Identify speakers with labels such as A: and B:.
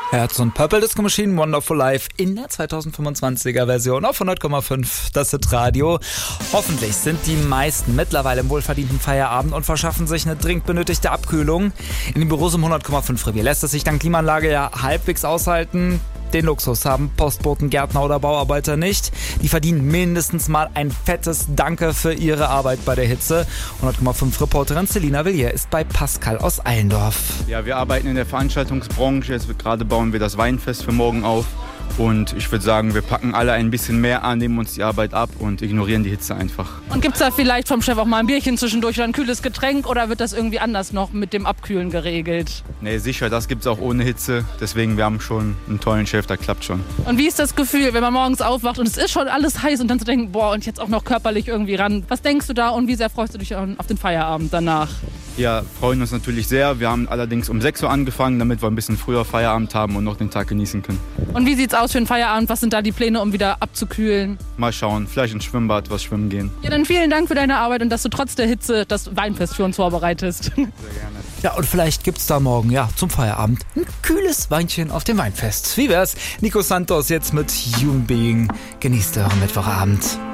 A: Herz und Purple Disco Machine, Wonderful Life in der 2025er Version auf 100,5 das Hit-Radio. Hoffentlich sind die meisten mittlerweile im wohlverdienten Feierabend und verschaffen sich eine dringend benötigte Abkühlung. In den Büros im 100,5 Revier lässt es sich dank Klimaanlage ja halbwegs aushalten. Den Luxus haben Postboten, Gärtner oder Bauarbeiter nicht. Die verdienen mindestens mal ein fettes Danke für ihre Arbeit bei der Hitze. 100,5 Reporterin Selina Villiers ist bei Pascal aus Allendorf.
B: Ja, wir arbeiten in der Veranstaltungsbranche. Jetzt gerade bauen wir das Weinfest für morgen auf. Und ich würde sagen, wir packen alle ein bisschen mehr an, nehmen uns die Arbeit ab und ignorieren die Hitze einfach.
C: Und gibt es da vielleicht vom Chef auch mal ein Bierchen zwischendurch oder ein kühles Getränk oder wird das irgendwie anders noch mit dem Abkühlen geregelt?
B: Nee, sicher, das gibt es auch ohne Hitze. Deswegen, wir haben schon einen tollen Chef, da klappt schon.
C: Und wie ist das Gefühl, wenn man morgens aufwacht und es ist schon alles heiß und dann zu denken, boah, und jetzt auch noch körperlich irgendwie ran. Was denkst du da und wie sehr freust du dich auf den Feierabend danach?
B: Ja, freuen uns natürlich sehr. Wir haben allerdings um 6 Uhr angefangen, damit wir ein bisschen früher Feierabend haben und noch den Tag genießen können.
C: Und wie sieht's aus für den Feierabend? Was sind da die Pläne, um wieder abzukühlen?
B: Mal schauen, vielleicht ins Schwimmbad, was schwimmen gehen.
C: Ja, dann vielen Dank für deine Arbeit und dass du trotz der Hitze das Weinfest für uns vorbereitest.
B: Sehr gerne.
A: Ja, und vielleicht gibt's da morgen, ja, zum Feierabend ein kühles Weinchen auf dem Weinfest. Wie wär's? Nico Santos jetzt mit Human Being. Genießt euren Mittwochabend.